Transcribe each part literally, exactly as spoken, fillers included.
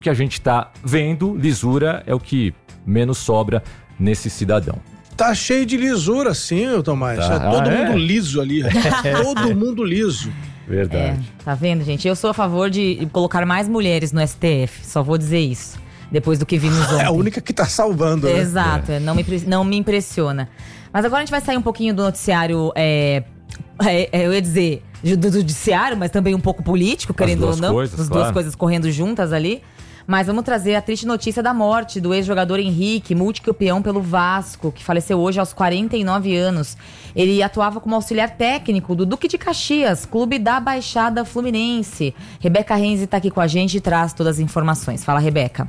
que a gente está vendo, lisura é o que menos sobra nesse cidadão. Tá cheio de lisura, sim, Tomás. Tá. É todo ah, mundo é? liso ali. Todo mundo liso. Verdade. É, tá vendo, gente? Eu sou a favor de colocar mais mulheres no S T F. Só vou dizer isso. Depois do que vimos ontem. É a única que tá salvando, né? Exato. É. Não, me, não me impressiona. Mas agora a gente vai sair um pouquinho do noticiário... É, é, eu ia dizer... do judiciário, mas também um pouco político, querendo ou não. Coisas, as claro. duas coisas correndo juntas ali. Mas vamos trazer a triste notícia da morte do ex-jogador Henrique, multicampeão pelo Vasco, que faleceu hoje aos quarenta e nove anos. Ele atuava como auxiliar técnico do Duque de Caxias, clube da Baixada Fluminense. Rebeca Renzi está aqui com a gente e traz todas as informações. Fala, Rebeca.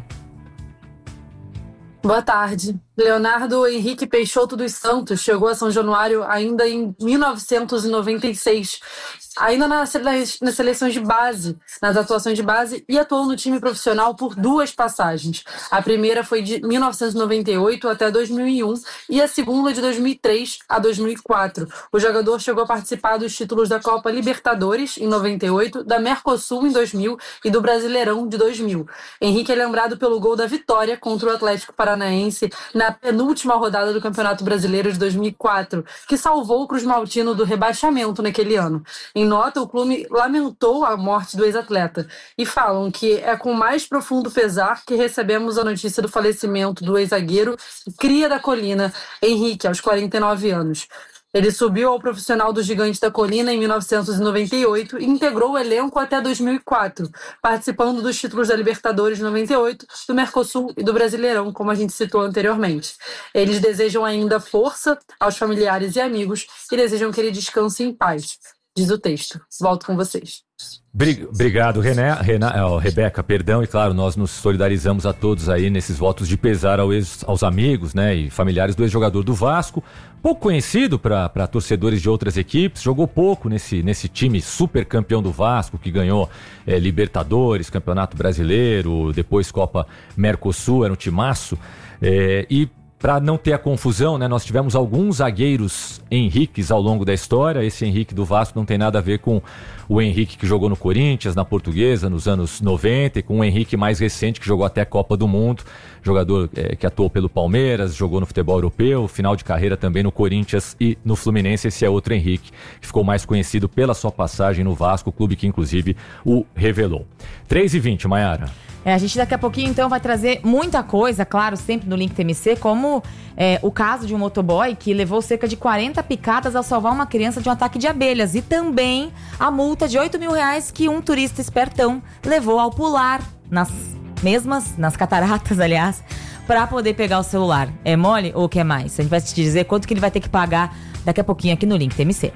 Boa tarde. Leonardo Henrique Peixoto dos Santos chegou a São Januário ainda em mil novecentos e noventa e seis, ainda nas, nas seleções de base, nas atuações de base, e atuou no time profissional por duas passagens. A primeira foi de mil novecentos e noventa e oito até dois mil e um e a segunda de dois mil e três a dois mil e quatro. O jogador chegou a participar dos títulos da Copa Libertadores em noventa e oito, da Mercosul em dois mil e do Brasileirão de dois mil. Henrique é lembrado pelo gol da vitória contra o Atlético Paranaense na penúltima rodada do Campeonato Brasileiro de dois mil e quatro, que salvou o Cruz Maltino do rebaixamento naquele ano. Em nota, o clube lamentou a morte do ex-atleta e falam que é com mais profundo pesar que recebemos a notícia do falecimento do ex-zagueiro cria da Colina, Henrique, aos quarenta e nove anos. Ele subiu ao profissional do Gigante da Colina em mil novecentos e noventa e oito e integrou o elenco até dois mil e quatro, participando dos títulos da Libertadores de noventa e oito, do Mercosul e do Brasileirão, como a gente citou anteriormente. Eles desejam ainda força aos familiares e amigos e desejam que ele descanse em paz, diz o texto. Volto com vocês. Obrigado, René, René, oh, Rebeca, perdão, e claro, nós nos solidarizamos a todos aí nesses votos de pesar ao ex, aos amigos, né, e familiares do ex-jogador do Vasco, pouco conhecido para torcedores de outras equipes, jogou pouco nesse, nesse time super campeão do Vasco, que ganhou é, Libertadores, Campeonato Brasileiro, depois Copa Mercosul, era um timaço, é, e para não ter a confusão, né, nós tivemos alguns zagueiros Henriques ao longo da história. Esse Henrique do Vasco não tem nada a ver com o Henrique que jogou no Corinthians, na Portuguesa, nos anos noventa, e com o Henrique mais recente, que jogou até a Copa do Mundo, jogador é, que atuou pelo Palmeiras, jogou no futebol europeu, final de carreira também no Corinthians e no Fluminense. Esse é outro Henrique, que ficou mais conhecido pela sua passagem no Vasco, o clube que inclusive o revelou. três e vinte, Maiara. É, a gente daqui a pouquinho, então, vai trazer muita coisa, claro, sempre no Link T M C, como é, o caso de um motoboy que levou cerca de quarenta picadas ao salvar uma criança de um ataque de abelhas. E também a multa de oito mil reais que um turista espertão levou ao pular nas mesmas, nas cataratas, aliás, para poder pegar o celular. É mole ou quer mais? A gente vai te dizer quanto que ele vai ter que pagar daqui a pouquinho aqui no Link T M C.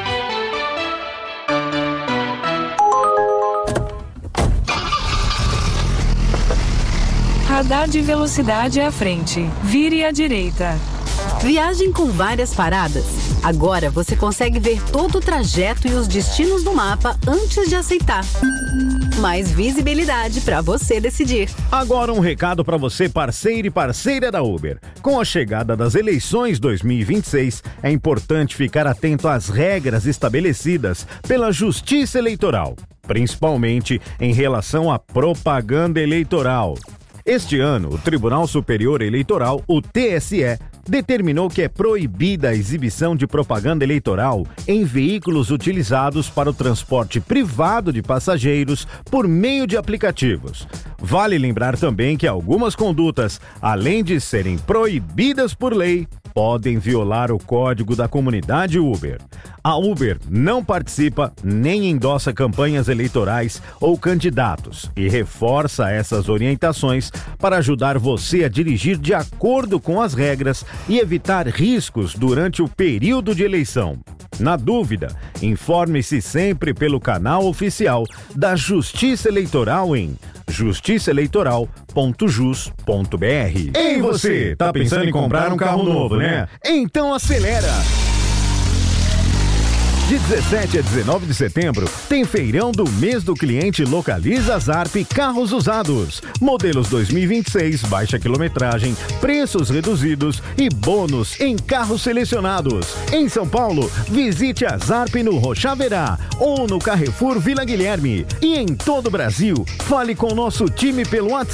Radar de velocidade à frente. Vire à direita. Viagem com várias paradas. Agora você consegue ver todo o trajeto e os destinos do mapa antes de aceitar. Mais visibilidade para você decidir. Agora um recado para você, parceiro e parceira da Uber. Com a chegada das eleições dois mil e vinte e seis, é importante ficar atento às regras estabelecidas pela Justiça Eleitoral, principalmente em relação à propaganda eleitoral. Este ano, o Tribunal Superior Eleitoral, o T S E, determinou que é proibida a exibição de propaganda eleitoral em veículos utilizados para o transporte privado de passageiros por meio de aplicativos. Vale lembrar também que algumas condutas, além de serem proibidas por lei, podem violar o código da comunidade Uber. A Uber não participa nem endossa campanhas eleitorais ou candidatos e reforça essas orientações para ajudar você a dirigir de acordo com as regras e evitar riscos durante o período de eleição. Na dúvida, informe-se sempre pelo canal oficial da Justiça Eleitoral em justiça eleitoral ponto jus ponto b r. Ei você, tá pensando em comprar um carro novo, né? Então acelera! De dezessete a dezenove de setembro, tem feirão do mês do cliente Localiza Zarp Carros Usados. Modelos dois mil e vinte e seis, baixa quilometragem, preços reduzidos e bônus em carros selecionados. Em São Paulo, visite a Zarp no Rochaverá ou no Carrefour Vila Guilherme. E em todo o Brasil, fale com o nosso time pelo WhatsApp.